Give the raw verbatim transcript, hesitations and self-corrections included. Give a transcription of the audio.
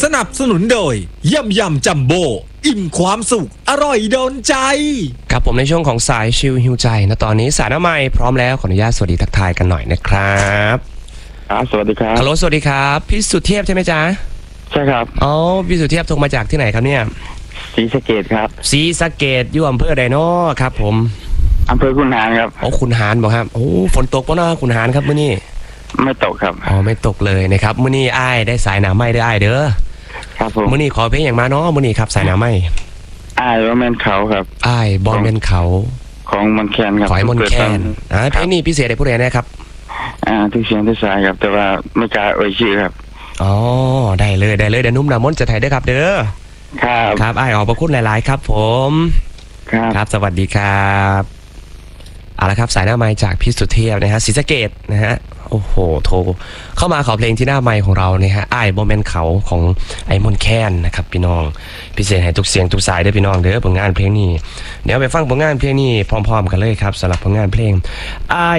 สนับสนุนโดยยำยำจัมโบ้อิ่มความสุขอร่อยโดนใจครับผมในช่วงของสายชิลฮิวใจนะตอนนี้สายน้ำใหม่พร้อมแล้วขออนุญาตสวัสดีทักทายกันหน่อยนะครับครับสวัสดีครับฮัลโหลสวัสดีครับพี่สุเทพใช่ไหมจ๊ะใช่ครับอ๋อพี่สุเทพโทรมาจากที่ไหนครับเนี่ยศรีสะเกษครับศรีสะเกษอยู่อำเภอใดน้อครับผมอำเภอขุนหารครับโอ้ขุนหารบอกครับโอ้ฝนตกปะเนาะขุนหารครับมื้อนี้ไม่ตกครับอ๋อไม่ตกเลยนะครับมื้อนี้อ้ายได้สายหนาไม้ได้อ้ายเด้อครับผมมื้อนี้ขอเพลงอย่างมาเนาะมื้อนี้ครับสายหนาไม้อ้ายว่าแมนเขาครับอ้ายบอลเป็นเขาของมอนแคนครับขอให้มอนแคนอ่าเพลงนี้พิเศษให้ผู้ใดนะครับอ่าทุกเสียงทุกสายครับแต่ว่าไม่กล้าเอ่ยชื่อครับอ๋อได้เลยได้เลยเดี๋ยวนุ่มนามนจะถ่ายด้วยครับเด้อครับครับอ้ายออกประคุณหลายๆครับผมครับครับสวัสดีครับเอาละครับสายหน้าไมค์จากพี่สุเทพนะฮะศรีสะเกษนะฮะโอ้โหโทรเข้ามาขอเพลงที่หน้าไมค์ของเราเนี่ยฮะอ้ายบ่แม่นเขาของไอ้มอนแคนนะครับพี่น้องพิเศษให้ทุกเสียงทุกสายเด้อพี่น้องเด้อผลงานเพลงนี้เดี๋ยวไปฟังผลงานเพลงนี้พร้อมๆกันเลยครับสำหรับผลงานเพลงอ้าย